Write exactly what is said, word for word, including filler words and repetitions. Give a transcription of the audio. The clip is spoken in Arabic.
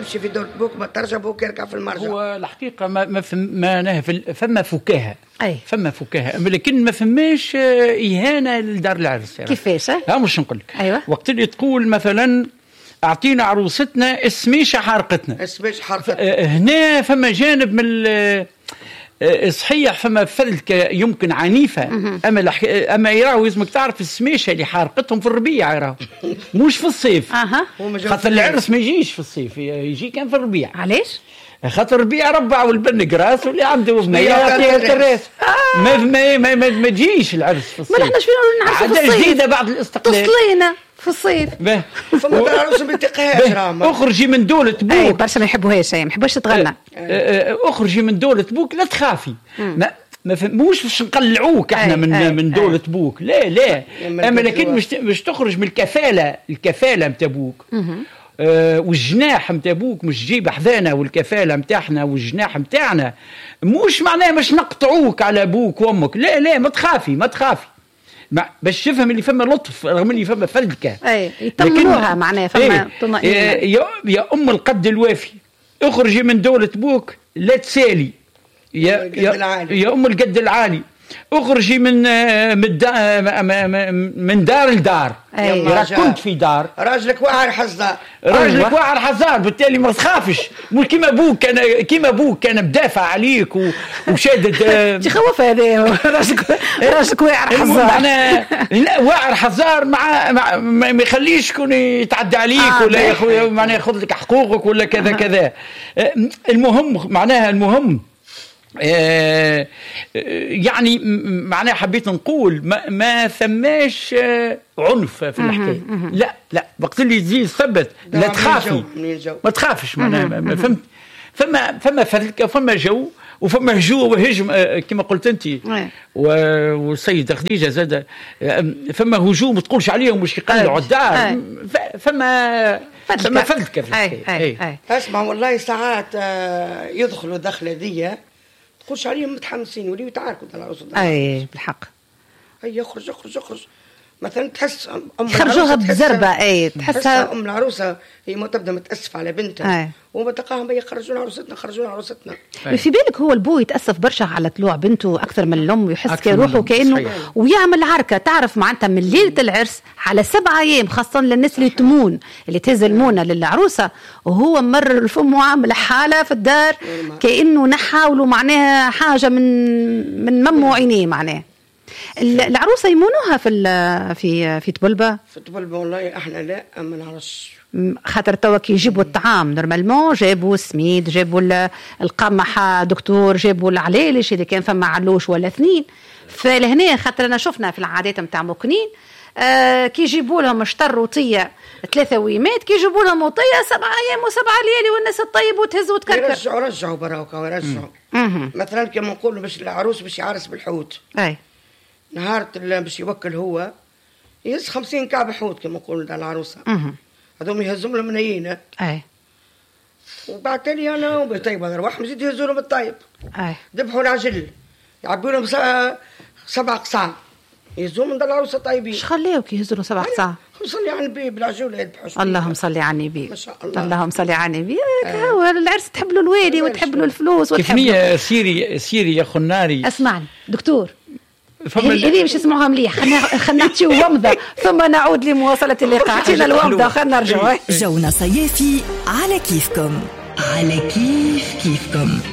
يمشي في دولة بوك ما ترجع بوك يركع في المرجع. هو الحقيقة ما ما ما فما فكاهة أي. فما فكاهة لكن ما فماش إهانة لدار العرس. كيفاش؟ ها مش نقول لك. أيوة. وقت اللي تقول مثلا أعطينا عروستنا اسميشة حارقتنا. اسميشة حارقتنا. هنا فما جانب من صحيح فما فلكة يمكن عنيفة أما لح... أما يراو لازمك تعرف السميشة اللي حارقتهم في الربيع يراو مش في الصيف. أها. خاطر العرس ما يجيش في الصيف يجي كان في الربيع. علاش؟ خاطر الربيع ربع والبن قراس واللي عنده ابنية يعطيها الراس. ما ما ما ما, ما تجيش العرس في الصيف. ما احنا شنو نعرفوا في الصيف؟ عادة جديدة بعد الاستقلال. تصلينا في الصيف. فما العروس ما يتقيهاش راما. اخرجي من دولة بوك. اي برشا ما يحبوهاش ما يحبوش تتغنى. اخرجي من دولة بوك لا تخافي. ما ما فهموش باش نقلعوك احنا من أي من دولة أي بوك لا لا اما لكن مش مش تخرج من الكفالة الكفالة نتاع بوك. أه والجناح نتاع بوك مش جيب حذانا والكفاله نتاعنا والجناح نتاعنا مش معناه مش نقطعوك على ابوك وامك لا لا ما تخافي ما تخافي باش تفهم اللي فما لطف رغم اللي فما فلكه. اي يطمنوها معناه فما طمأنينة. يا, يا ام القد الوافي اخرجي من دولة بوك لا تسالي يا يا, يا ام القد العالي اخرجي من من من دار لدار. راك كنت في دار راجلك واعر حزار راجلك واعر حزار بالتالي ما تخافش مش كيما ابوك كان كيما ابوك كان مدافع عليك وشادد تخوف هذا راجلك راجلك واعر حزار. انا لا واعر حزار مع, مع ما يخليش شكون يتعدى عليك آه ولا يا خويا معناها ياخذ لك حقوقك ولا كذا كذا. المهم معناها المهم آه يعني معناها حبيت نقول ما, ما ثماش آه عنف في الحكايه. لا لا وقت اللي تزيد ثبت لا تخافي ما تخافش معناها ما فهمت فما فما فلكه فما جو وفما هجوم وهجم آه كما قلت انت والسيده خديجه زاد آه فما هجوم ما تقولش عليهم مش يقلعوا الدار فما فما فلكه في الحكايه. اسمع والله ساعات آه يدخلوا دخله ذي تخش عليهم متحمسين وليو يتعاركوا على العروس. اي بالحق. هي يخرج يخرج يخرج مثلا تحس ام خرجوها بزربه. اي تحسها ام العروسه هي ما تبدا متاسف على بنتها وما تلقاهم بي خرجونا عروستنا خرجونا عروستنا. في بالك هو البو يتاسف برشا على طلوع بنته اكثر من الام ويحس كروحه كانه ويعمل عركه تعرف معناتها من ليله العرس على سبعة ايام خاصه للناس اللي تمون اللي تهز المونه للعروسه وهو مر الفم وعامل حاله في الدار كانه نحاولوا معناها حاجه من من مم وعينيه معناه. العروسه يمونوها في في في تبلبه في تبلبه والله احنا لا ما نعرفش خاطر توا كي يجيبوا الطعام نورمالمون جابوا سميد جابوا القمحه دكتور جابوا العلالش اذا كان فما علوش ولا اثنين فلهنا خاطر انا شفنا في العادات نتاع مكنين آه كي يجيبوا لهم شطر وطيه ثلاثه ويمات كي يجيبوا لهم وطيه سبع ايام وسبع ليالي والناس تطيب وتهز وتكركر يرجعوا رجعوا براوكا ورجعوا مثلا كما نقولوا باش العروس باش يعرس بالحوت اي نهار باش يوكل هو يهز خمسين كعب حوت كما نقولوا على العروسه هذوم يهزهم لهم منينه اي وبعد تالي انا وبطيب هذا الواحد مزيد يهزوا لهم الطيب اي ذبحوا العجل يعبوا لهم سبع قصع يهزوهم من العروسه طيبين. ايش خليوك يهزوا له سبع قصع؟ صلي على النبي بالعجوله يذبحوا. اللهم صلي على النبي ما شاء الله. اللهم صلي على النبي. هو العرس تحب له الوالي وتحب له الفلوس وتحب له سيري سيري يا خناري. اسمعني دكتور هذه باش نسمعوها مليح خلينا خلينا نعطيو ومضه ثم نعود لمواصله اللقاء. عطينا الومضه خلينا نرجعوا. جونا صيافي على كيفكم على كيف كيفكم.